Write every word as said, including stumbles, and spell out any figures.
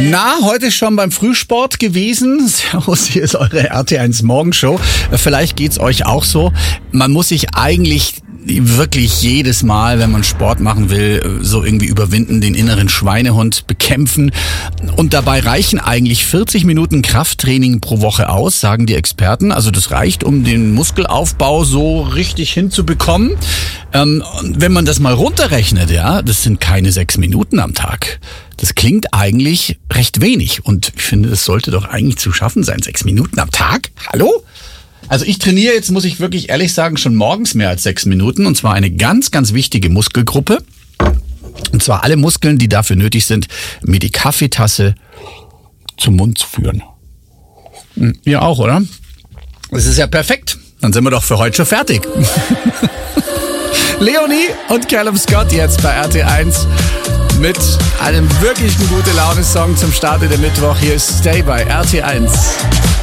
Na, heute schon beim Frühsport gewesen. Servus, hier ist eure R T eins Morgenshow. Vielleicht geht's euch auch so. Man muss sich eigentlich wirklich jedes Mal, wenn man Sport machen will, so irgendwie überwinden, den inneren Schweinehund bekämpfen. Und dabei reichen eigentlich vierzig Minuten Krafttraining pro Woche aus, sagen die Experten. Also das reicht, um den Muskelaufbau so richtig hinzubekommen. Ähm, wenn man das mal runterrechnet, ja, das sind keine sechs Minuten am Tag. Das klingt eigentlich recht wenig. Und ich finde, es sollte doch eigentlich zu schaffen sein. Sechs Minuten am Tag? Hallo? Also ich trainiere jetzt, muss ich wirklich ehrlich sagen, schon morgens mehr als sechs Minuten. Und zwar eine ganz, ganz wichtige Muskelgruppe. Und zwar alle Muskeln, die dafür nötig sind, mir die Kaffeetasse zum Mund zu führen. Ihr auch, oder? Das ist ja perfekt. Dann sind wir doch für heute schon fertig. Leonie und Callum Scott jetzt bei R T eins mit einem wirklichen Gute-Laune-Song zum Start in der Mittwoch. Hier ist Stay bei R T eins.